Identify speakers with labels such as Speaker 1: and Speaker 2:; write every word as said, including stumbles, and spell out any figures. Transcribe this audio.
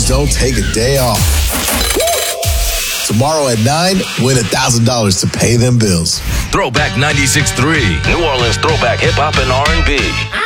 Speaker 1: Just don't take a day off. Tomorrow at nine, win one thousand dollars to pay them bills.
Speaker 2: Throwback ninety-six point three.
Speaker 3: New Orleans throwback hip-hop and R and B.